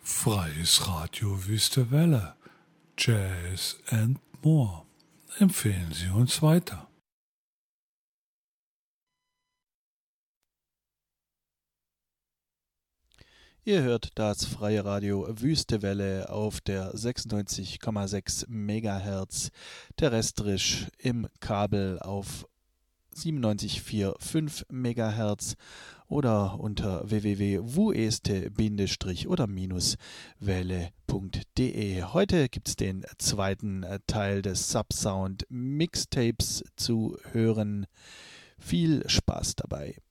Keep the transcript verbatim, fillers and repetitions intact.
Freies Radio Wüste Welle, Jazz and more. Empfehlen Sie uns weiter. Ihr hört das Freie Radio Wüstewelle auf der sechsundneunzig Komma sechs Megahertz, terrestrisch im Kabel auf siebenundneunzig Komma vier fünf Megahertz oder unter w w w punkt wueste oder minus welle punkt de. Heute gibt es den zweiten Teil des Subsound Mixtapes zu hören. Viel Spaß dabei.